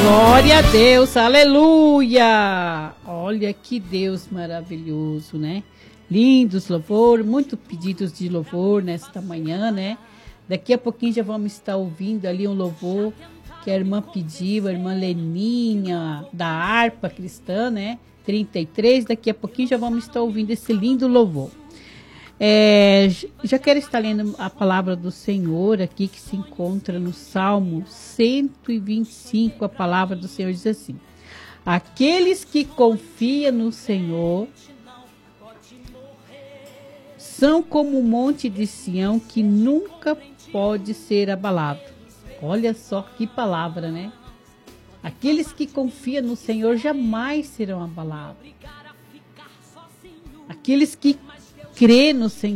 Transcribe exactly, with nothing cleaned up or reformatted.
Glória a Deus, aleluia! Olha que Deus maravilhoso, né? Lindos louvor, muito pedidos de louvor nesta manhã, né? Daqui a pouquinho já vamos estar ouvindo ali um louvor que a irmã pediu, a irmã Leninha, da harpa cristã, né? trinta e três, daqui a pouquinho já vamos estar ouvindo esse lindo louvor. É, já quero estar lendo a palavra do Senhor aqui, que se encontra no Salmo cento e vinte e cinco, a palavra do Senhor diz assim: aqueles que confiam no Senhor são como o monte de Sião que nunca pode ser abalado. Olha só que palavra, né? Aqueles que confiam no Senhor jamais serão abalados. Aqueles que crê no Senhor